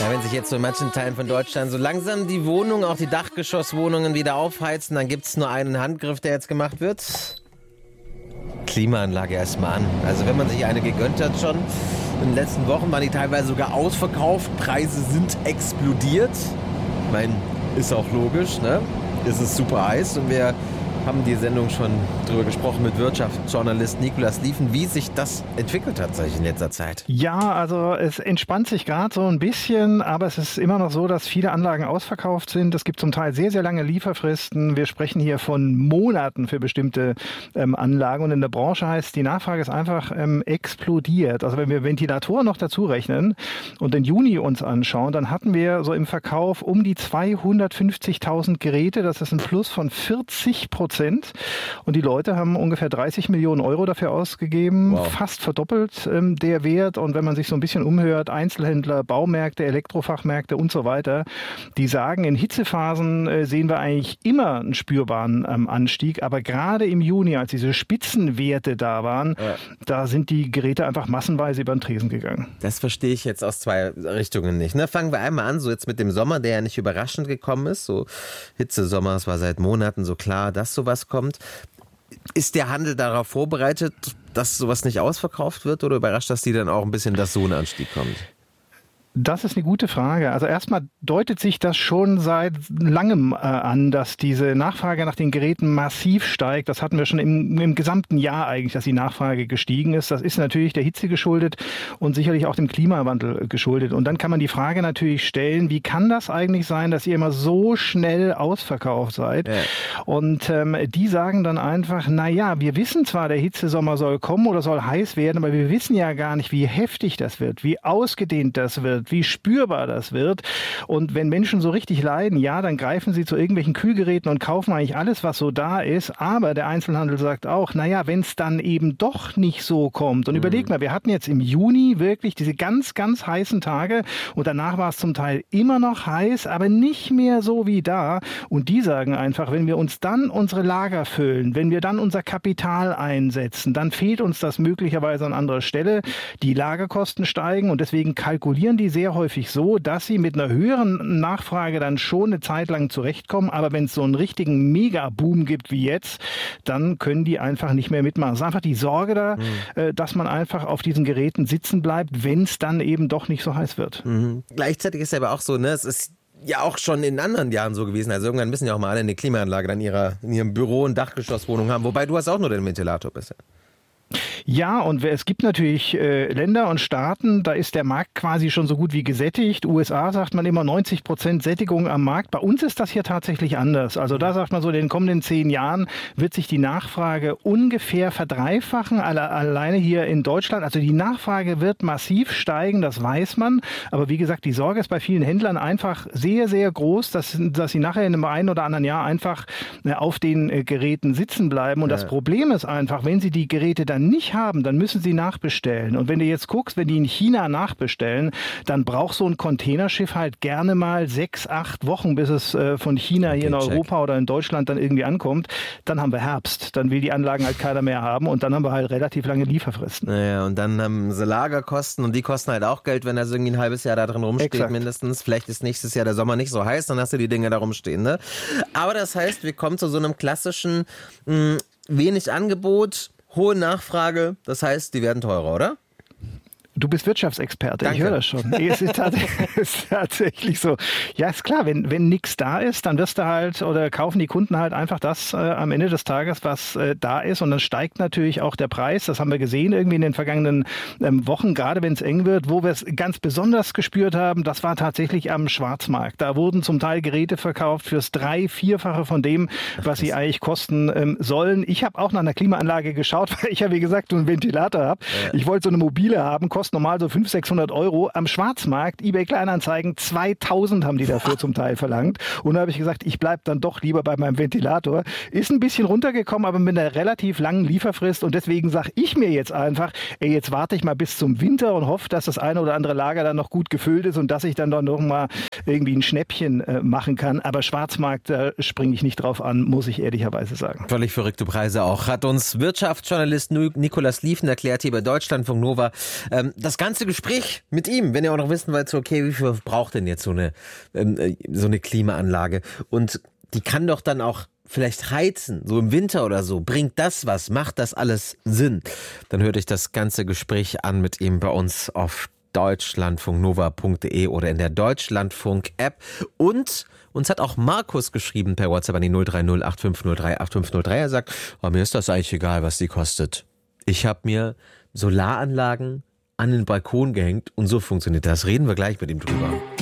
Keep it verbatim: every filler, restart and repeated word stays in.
Ja, wenn sich jetzt so in manchen Teilen von Deutschland so langsam die Wohnungen, auch die Dachgeschosswohnungen wieder aufheizen, dann gibt es nur einen Handgriff, der jetzt gemacht wird. Klimaanlage erstmal an. Also wenn man sich eine gegönnt hat schon, in den letzten Wochen waren die teilweise sogar ausverkauft, Preise sind explodiert. Ich meine, ist auch logisch, ne? Es ist super heiß und wir haben die Sendung schon drüber gesprochen mit Wirtschaftsjournalist Nicolas Lieven, wie sich das entwickelt hat in letzter Zeit. Ja, also es entspannt sich gerade so ein bisschen, aber es ist immer noch so, dass viele Anlagen ausverkauft sind. Es gibt zum Teil sehr, sehr lange Lieferfristen. Wir sprechen hier von Monaten für bestimmte ähm, Anlagen und in der Branche heißt, die Nachfrage ist einfach ähm, explodiert. Also wenn wir Ventilatoren noch dazu rechnen und den Juni uns anschauen, dann hatten wir so im Verkauf um die zweihundertfünfzigtausend Geräte. Das ist ein Plus von vierzig Prozent. Und die Leute haben ungefähr dreißig Millionen Euro dafür ausgegeben, wow. Fast verdoppelt ähm, der Wert. Und wenn man sich so ein bisschen umhört, Einzelhändler, Baumärkte, Elektrofachmärkte und so weiter, die sagen, in Hitzephasen äh, sehen wir eigentlich immer einen spürbaren ähm, Anstieg. Aber gerade im Juni, als diese Spitzenwerte da waren, ja. Da sind die Geräte einfach massenweise über den Tresen gegangen. Das verstehe ich jetzt aus zwei Richtungen nicht. Ne? Fangen wir einmal an, so jetzt mit dem Sommer, der ja nicht überraschend gekommen ist. So Hitzesommer, es war seit Monaten so klar, dass sowas kommt. Ist der Handel darauf vorbereitet, dass sowas nicht ausverkauft wird oder überrascht das die dann auch ein bisschen, dass so ein Anstieg kommt? Das ist eine gute Frage. Also erstmal deutet sich das schon seit langem äh, an, dass diese Nachfrage nach den Geräten massiv steigt. Das hatten wir schon im, im gesamten Jahr eigentlich, dass die Nachfrage gestiegen ist. Das ist natürlich der Hitze geschuldet und sicherlich auch dem Klimawandel geschuldet. Und dann kann man die Frage natürlich stellen, wie kann das eigentlich sein, dass ihr immer so schnell ausverkauft seid? Ja. Und ähm, die sagen dann einfach, na ja, wir wissen zwar, der Hitzesommer soll kommen oder soll heiß werden, aber wir wissen ja gar nicht, wie heftig das wird, wie ausgedehnt das wird, wie spürbar das wird. Und wenn Menschen so richtig leiden, ja, dann greifen sie zu irgendwelchen Kühlgeräten und kaufen eigentlich alles, was so da ist. Aber der Einzelhandel sagt auch, naja, wenn es dann eben doch nicht so kommt. Und mhm. überleg mal, wir hatten jetzt im Juni wirklich diese ganz, ganz heißen Tage und danach war es zum Teil immer noch heiß, aber nicht mehr so wie da. Und die sagen einfach, wenn wir uns dann unsere Lager füllen, wenn wir dann unser Kapital einsetzen, dann fehlt uns das möglicherweise an anderer Stelle. Die Lagerkosten steigen und deswegen kalkulieren die sehr häufig so, dass sie mit einer höheren Nachfrage dann schon eine Zeit lang zurechtkommen. Aber wenn es so einen richtigen Mega-Boom gibt wie jetzt, dann können die einfach nicht mehr mitmachen. Es ist einfach die Sorge da, mhm. dass man einfach auf diesen Geräten sitzen bleibt, wenn es dann eben doch nicht so heiß wird. Mhm. Gleichzeitig ist es aber auch so, ne, es ist ja auch schon in anderen Jahren so gewesen. Also irgendwann müssen ja auch mal alle eine Klimaanlage in, ihrer, in ihrem Büro und Dachgeschosswohnung haben. Wobei du hast auch nur den Ventilator bisher. Ja, und es gibt natürlich äh, Länder und Staaten, da ist der Markt quasi schon so gut wie gesättigt. U S A sagt man immer neunzig Prozent Sättigung am Markt. Bei uns ist das hier tatsächlich anders. Also da sagt man so, in den kommenden zehn Jahren wird sich die Nachfrage ungefähr verdreifachen, alle, alleine hier in Deutschland. Also die Nachfrage wird massiv steigen, das weiß man. Aber wie gesagt, die Sorge ist bei vielen Händlern einfach sehr, sehr groß, dass, dass sie nachher in einem einen oder anderen Jahr einfach äh, auf den äh, Geräten sitzen bleiben. Und ja. Das Problem ist einfach, wenn sie die Geräte dann nicht haben, dann müssen sie nachbestellen. Und wenn du jetzt guckst, wenn die in China nachbestellen, dann braucht so ein Containerschiff halt gerne mal sechs, acht Wochen, bis es äh, von China okay, hier in Europa check. Oder in Deutschland dann irgendwie ankommt. Dann haben wir Herbst. Dann will die Anlagen halt keiner mehr haben und dann haben wir halt relativ lange Lieferfristen. Naja, und dann haben sie Lagerkosten und die kosten halt auch Geld, wenn das irgendwie ein halbes Jahr da drin rumsteht Exakt. mindestens. Vielleicht ist nächstes Jahr der Sommer nicht so heiß, dann hast du die Dinge da rumstehen. Ne? Aber das heißt, wir kommen zu so einem klassischen mh, wenig Angebot, hohe Nachfrage, das heißt, die werden teurer, oder? Du bist Wirtschaftsexperte, Danke. Ich höre das schon. Es ist, es ist tatsächlich so. Ja, ist klar, wenn, wenn nichts da ist, dann wirst du halt oder kaufen die Kunden halt einfach das äh, am Ende des Tages, was äh, da ist. Und dann steigt natürlich auch der Preis. Das haben wir gesehen irgendwie in den vergangenen ähm, Wochen, gerade wenn es eng wird. Wo wir es ganz besonders gespürt haben, das war tatsächlich am Schwarzmarkt. Da wurden zum Teil Geräte verkauft fürs drei-, vierfache von dem, was sie eigentlich kosten ähm, sollen. Ich habe auch nach einer Klimaanlage geschaut, weil ich ja, wie gesagt, einen Ventilator habe. Ja. Ich wollte so eine mobile haben, kostet normal so fünfhundert, sechshundert Euro. Am Schwarzmarkt, eBay Kleinanzeigen, zweitausend haben die dafür zum Teil verlangt. Und da habe ich gesagt, ich bleibe dann doch lieber bei meinem Ventilator. Ist ein bisschen runtergekommen, aber mit einer relativ langen Lieferfrist. Und deswegen sage ich mir jetzt einfach, ey, jetzt warte ich mal bis zum Winter und hoffe, dass das eine oder andere Lager dann noch gut gefüllt ist und dass ich dann doch noch mal irgendwie ein Schnäppchen äh, machen kann. Aber Schwarzmarkt, da springe ich nicht drauf an, muss ich ehrlicherweise sagen. Völlig verrückte Preise auch. Hat uns Wirtschaftsjournalist Nicolas Lieven erklärt hier bei Deutschlandfunk Nova. Ähm, das ganze Gespräch mit ihm, wenn ihr auch noch wissen wollt, so, okay, wie viel braucht denn jetzt so eine, ähm, so eine Klimaanlage? Und die kann doch dann auch vielleicht heizen, so im Winter oder so. Bringt das was? Macht das alles Sinn? Dann hört euch das ganze Gespräch an mit ihm bei uns auf deutschlandfunknova punkt de oder in der Deutschlandfunk-App. Und uns hat auch Markus geschrieben per WhatsApp an die null drei null acht fünf null drei acht fünf null drei. Er sagt, oh, mir ist das eigentlich egal, was die kostet. Ich habe mir Solaranlagen an den Balkon gehängt und so funktioniert das. Reden wir gleich mit ihm drüber.